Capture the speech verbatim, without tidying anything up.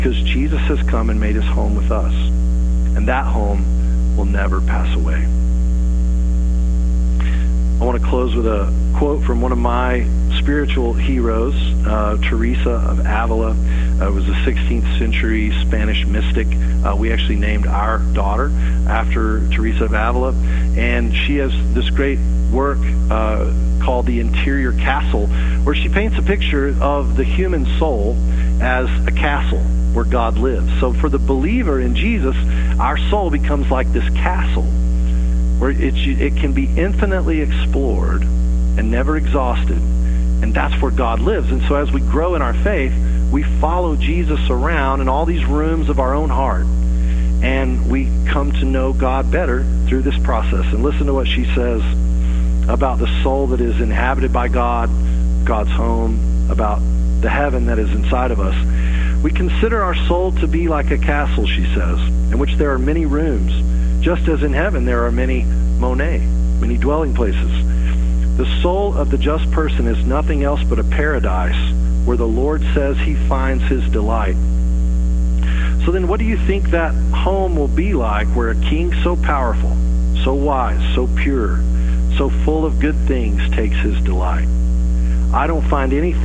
because Jesus has come and made his home with us. And that home will never pass away. I want to close with a quote from one of my spiritual heroes, uh, Teresa of Avila. Uh, was a sixteenth century Spanish mystic. Uh, we actually named our daughter after Teresa of Avila. And she has this great work uh, called The Interior Castle, where she paints a picture of the human soul as a castle where God lives. So for the believer in Jesus, our soul becomes like this castle where it, it can be infinitely explored and never exhausted. And that's where God lives. And so as we grow in our faith, we follow Jesus around in all these rooms of our own heart. And we come to know God better through this process. And listen to what she says about the soul that is inhabited by God, God's home, about the heaven that is inside of us. We consider our soul to be like a castle, she says, in which there are many rooms, just as in heaven there are many Monet, many dwelling places. The soul of the just person is nothing else but a paradise where the Lord says he finds his delight. So then what do you think that home will be like, where a king so powerful, so wise, so pure, so full of good things takes his delight? I don't find anything